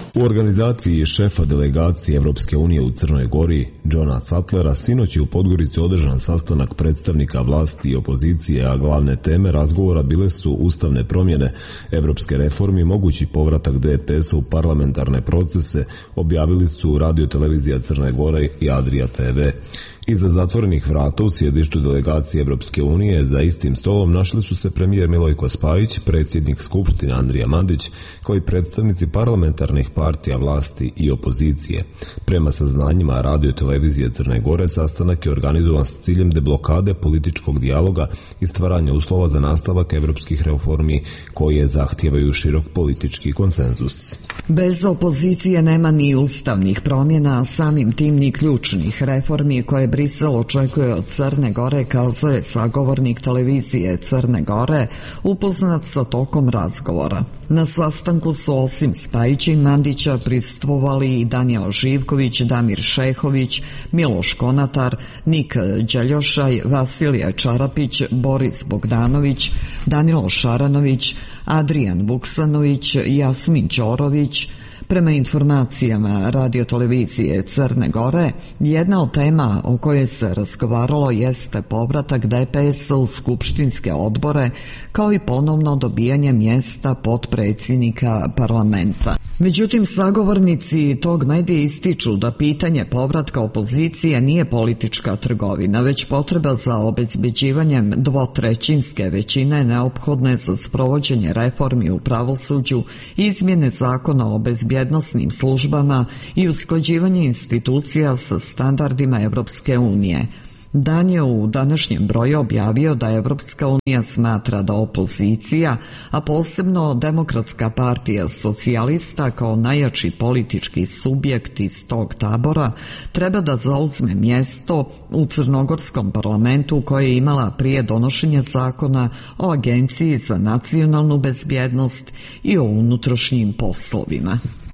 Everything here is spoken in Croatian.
U organizaciji šefa delegacije Evropske unije u Crnoj Gori, Johna Sattlera, sinoć je u Podgorici održan sastanak predstavnika vlasti i opozicije, a glavne teme razgovora bile su ustavne promjene, evropske reformi, mogući povratak DPS-a u parlamentarne procese, objavili su radiotelevizija Crne Gore i Adria TV. Iza zatvorenih vrata u sjedištu delegacije Evropske unije za istim stolom našli su se premijer Milojko Spajić, predsjednik Skupštine Andrija Mandić, kao i predstavnici parlamentarnih partija vlasti i opozicije. Prema saznanjima radiotelevizije Crne Gore, sastanak je organizovan s ciljem deblokade političkog dijaloga i stvaranja uslova za nastavak evropskih reformi koje zahtijevaju širok politički konsenzus. Bez opozicije nema ni ustavnih promjena, samim tim ni ključnih reformi koje Brisel očekuje od Crne Gore, kazuje sagovornik televizije Crne Gore, upoznat sa tokom razgovora. Na sastanku su osim Spajića i Mandića prisustvovali i Danijel Živković, Damir Šehović, Miloš Konatar, Nik Đeljošaj, Vasilije Čarapić, Boris Bogdanović, Danilo Šaranović, Adrijan Vuksanović, Jasmin Ćorović. Prema informacijama radiotelevizije Crne Gore, jedna od tema o kojoj se razgovaralo jeste povratak DPS-a u skupštinske odbore, kao i ponovno dobijanje mjesta potpredsjednika parlamenta. Međutim, sagovornici tog medija ističu da pitanje povratka opozicije nije politička trgovina, već potreba za obezbeđivanjem dvotrećinske većine neophodne za sprovođenje reformi u pravosuđu, izmjene zakona o bezbjednosnim službama i usklađivanje institucija sa standardima Evropske unije. Dan je u današnjem broju objavio da Evropska unija smatra da opozicija, a posebno Demokratska partija socijalista kao najjači politički subjekt iz tog tabora, treba da zauzme mjesto u crnogorskom parlamentu koje je imala prije donošenja zakona o Agenciji za nacionalnu bezbjednost i o unutrašnjim poslovima.